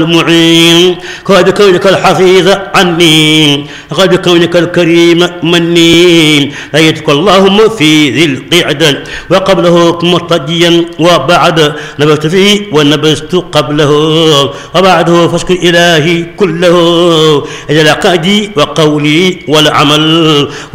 المعين قد كونك الحفيظ عني قد كونك الكريم مني أيتك اللهم في ذي القعدة وقبله مرتديا وبعد نبذت فيه ونبذت قبله وبعده فاشكر إلهي كله أجل قادي وقولي والعمل